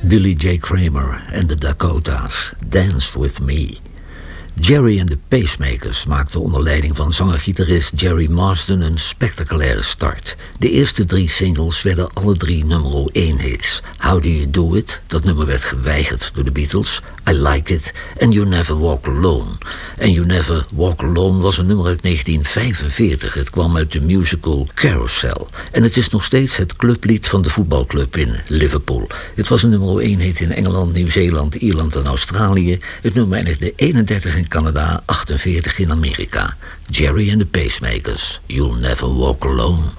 Billy J. Kramer en de Dakota's, Dance With Me. Jerry and the Pacemakers maakten onder leiding van zanger-gitarist Jerry Marsden een spectaculaire start. De eerste 3 singles werden alle 3 nummer 1 hits. How Do You Do It, dat nummer werd geweigerd door de Beatles. I Like It en You Never Walk Alone. En You Never Walk Alone was een nummer uit 1945. Het kwam uit de musical Carousel. En het is nog steeds het clublied van de voetbalclub in Liverpool. Het was een nummer 1 hit in Engeland, Nieuw-Zeeland, Ierland en Australië. Het nummer eindigde 31 in Canada, 48 in Amerika. Jerry and the Pacemakers, You'll Never Walk Alone.